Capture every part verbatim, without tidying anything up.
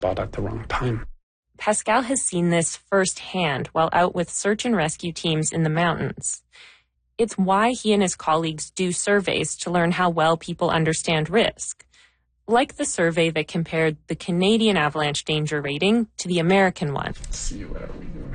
but at the wrong time. Pascal has seen this firsthand while out with search and rescue teams in the mountains. It's why he and his colleagues do surveys to learn how well people understand risk, like the survey that compared the Canadian avalanche danger rating to the American one. Let's see, what are we doing?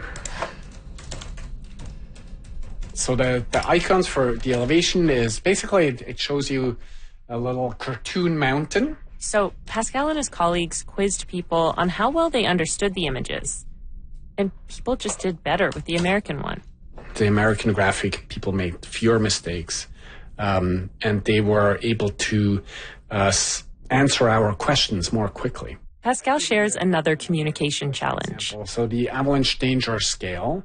So the, the icons for the elevation is basically, it, it shows you a little cartoon mountain. So Pascal and his colleagues quizzed people on how well they understood the images. And people just did better with the American one. The American graphic, people made fewer mistakes, um, and they were able to uh, s- answer our questions more quickly. Pascal shares another communication challenge. So the avalanche danger scale.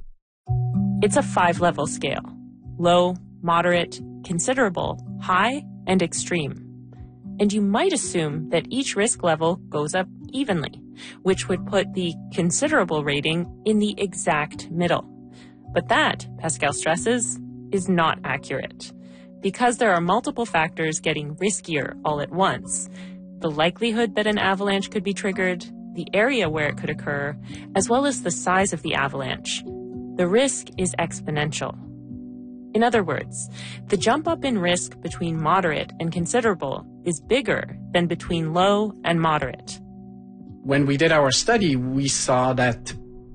It's a five-level scale: low, moderate, considerable, high, and extreme. And you might assume that each risk level goes up evenly, which would put the considerable rating in the exact middle. But that, Pascal stresses, is not accurate. Because there are multiple factors getting riskier all at once, the likelihood that an avalanche could be triggered, the area where it could occur, as well as the size of the avalanche, the risk is exponential. In other words, the jump up in risk between moderate and considerable is bigger than between low and moderate. When we did our study, we saw that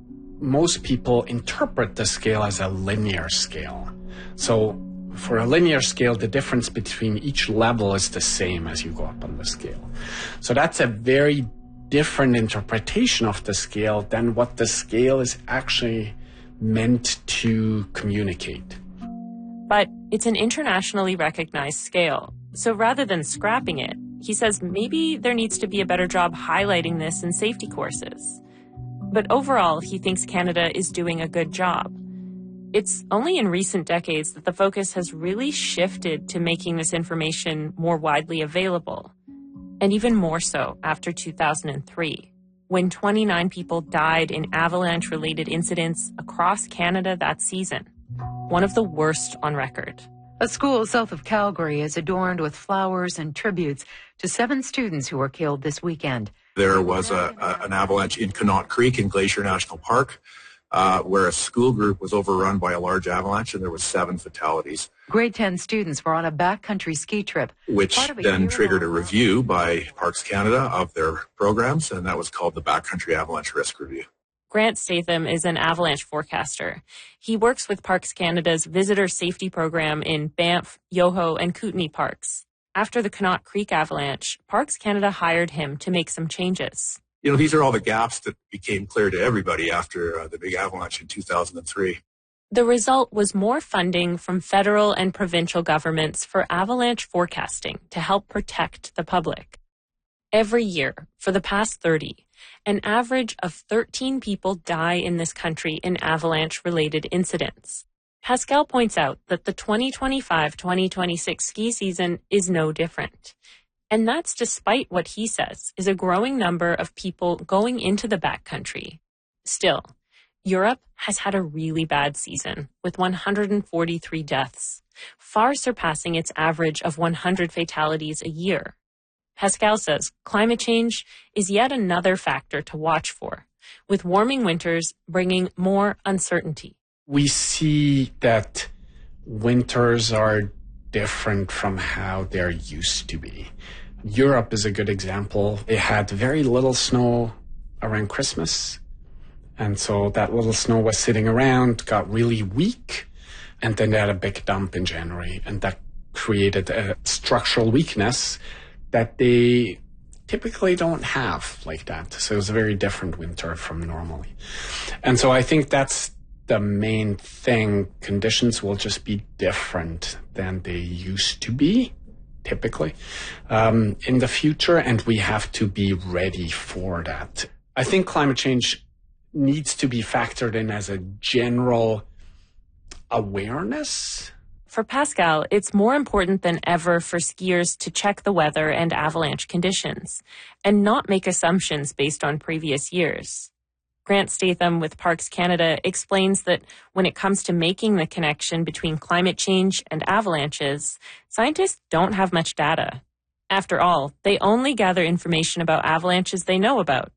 most people interpret the scale as a linear scale. So for a linear scale, the difference between each level is the same as you go up on the scale. So that's a very different interpretation of the scale than what the scale is actually meant to communicate. But it's an internationally recognized scale. So rather than scrapping it, he says maybe there needs to be a better job highlighting this in safety courses. But overall, he thinks Canada is doing a good job. It's only in recent decades that the focus has really shifted to making this information more widely available. And even more so after two thousand three, when twenty-nine people died in avalanche-related incidents across Canada that season, one of the worst on record. A school south of Calgary is adorned with flowers and tributes to seven students who were killed this weekend. There was a, a, an avalanche in Connaught Creek in Glacier National Park, uh, where a school group was overrun by a large avalanche, and there was seven fatalities. Grade ten students were on a backcountry ski trip, which then triggered a review by Parks Canada of their programs, and that was called the Backcountry Avalanche Risk Review. Grant Statham is an avalanche forecaster. He works with Parks Canada's visitor safety program in Banff, Yoho, and Kootenay parks. After the Connaught Creek avalanche, Parks Canada hired him to make some changes. You know, these are all the gaps that became clear to everybody after uh, the big avalanche in two thousand three. The result was more funding from federal and provincial governments for avalanche forecasting to help protect the public. Every year, for the past thirty, an average of thirteen people die in this country in avalanche-related incidents. Pascal points out that the twenty twenty-five twenty twenty-six ski season is no different. And that's despite what he says is a growing number of people going into the backcountry. Still, Europe has had a really bad season with one hundred forty-three deaths, far surpassing its average of one hundred fatalities a year. Pascal says climate change is yet another factor to watch for, with warming winters bringing more uncertainty. We see that winters are different from how they're used to be. Europe is a good example. They had very little snow around Christmas, and so that little snow was sitting around, got really weak, and then they had a big dump in January, and that created a structural weakness that they typically don't have like that. So it was a very different winter from normally. And so I think that's the main thing. Conditions will just be different than they used to be, typically, um, in the future, and we have to be ready for that. I think climate change needs to be factored in as a general awareness. For Pascal, it's more important than ever for skiers to check the weather and avalanche conditions and not make assumptions based on previous years. Grant Statham with Parks Canada explains that when it comes to making the connection between climate change and avalanches, scientists don't have much data. After all, they only gather information about avalanches they know about,